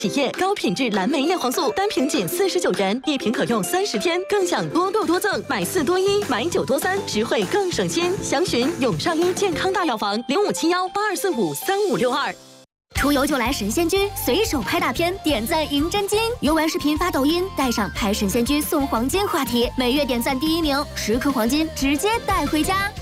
体液高品质蓝莓叶黄素，单瓶仅49元，1瓶可用30天，更享多购多赠，买4多1，买9多3，实惠更省心。详询永上医健康大药房057182453562。 出游就来神仙居，随手拍大片，点赞赢真金。游玩视频发抖音，带上拍神仙居送黄金话题，每月点赞第1名，10颗黄金直接带回家。